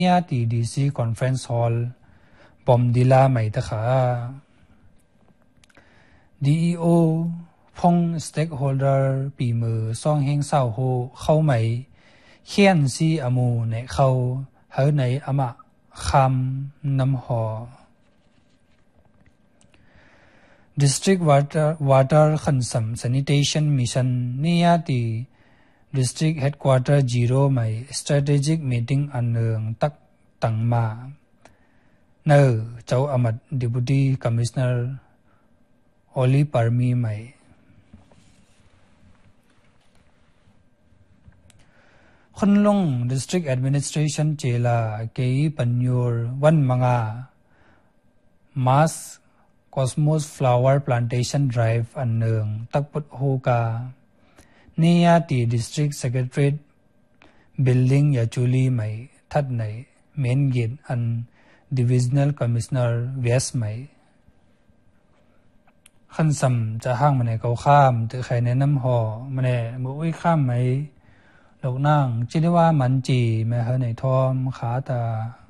ยาตีดีซีคอนเฟรนซ์ฮอลปอมดิลาไม่ตะขาDEO พงสเต็กโฮลเดอร์ปีมือซ่องเฮงเศร้าโฮเข้าไหมเขียนซีอมูในเขาเฮาในอมะคำน้ำหอ District Water ขันสัม Sanitation Mission นี่ยาตี District Headquarter 0ไหม Strategic Meeting อันเนืองตักตังมาเนอเจ้าอมัด Deputy Commissioner Oli Parmi ไหมคนลง District Administration เจลาเกย์ปัญญูรวันมังา Mass Cosmos Flower Plantation Drive อันเนืองตักปุดโฮกานี่ยาตี District Secretariat Building ยาจูลีไหมทัดใน Main Gate อัน Divisional Commissioner West ไหมขันสัมจะห้างมันในเขาข้ามถือใครในน้ำหอมันในมืออุ้ยข้ามไหมลูกนั่งจิตว่ามันจีแม่เฮในทอมขาตา